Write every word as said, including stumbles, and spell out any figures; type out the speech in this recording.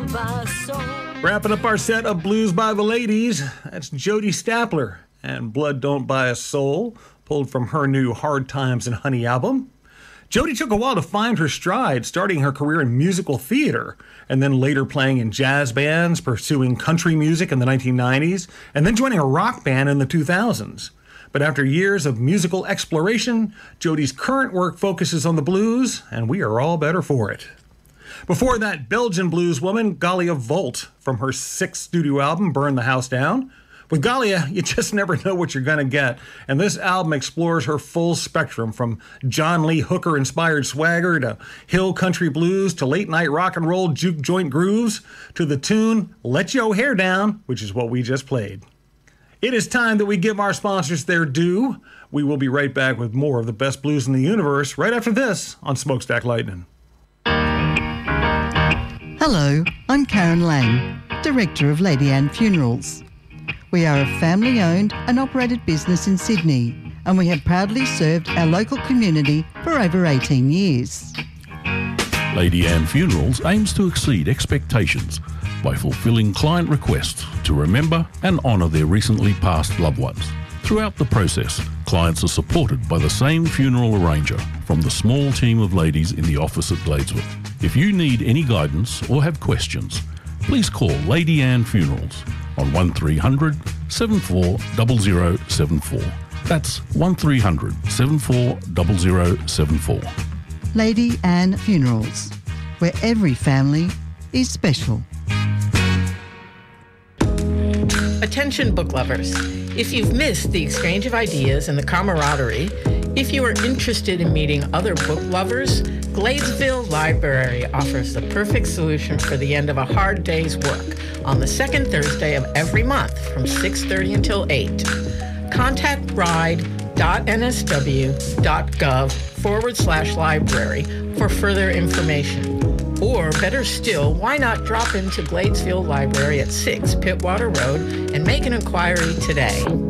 by a soul. Wrapping up our set of Blues by the Ladies, that's Jody Stapler and Blood Don't Buy a Soul, pulled from her new Hard Times and Honey album. Jody took a while to find her stride, starting her career in musical theater, and then later playing in jazz bands, pursuing country music in the nineteen nineties, and then joining a rock band in the two thousands. But after years of musical exploration, Jody's current work focuses on the blues, and we are all better for it. Before that, Belgian blues woman Galia Volt from her sixth studio album, Burn the House Down. With Galia, you just never know what you're going to get, and this album explores her full spectrum from John Lee Hooker-inspired swagger to hill country blues to late-night rock and roll juke joint grooves to the tune Let Your Hair Down, which is what we just played. It is time that we give our sponsors their due. We will be right back with more of the best blues in the universe right after this on Smokestack Lightning. Hello, I'm Karen Lang, Director of Lady Anne Funerals. We are a family-owned and operated business in Sydney, and we have proudly served our local community for over eighteen years. Lady Anne Funerals aims to exceed expectations by fulfilling client requests to remember and honour their recently passed loved ones. Throughout the process, clients are supported by the same funeral arranger from the small team of ladies in the office at Gladeswood. If you need any guidance or have questions, please call Lady Anne Funerals on one three hundred, seven four zero zero seven four. That's one three hundred, seven four zero zero seven four. Lady Anne Funerals, where every family is special. Attention book lovers. If you've missed the exchange of ideas and the camaraderie, if you are interested in meeting other book lovers, Gladesville Library offers the perfect solution for the end of a hard day's work on the second Thursday of every month from six thirty until eight. Contact ride.nsw.gov forward slash library for further information. Or better still, why not drop into Gladesville Library at six Pittwater Road and make an inquiry today.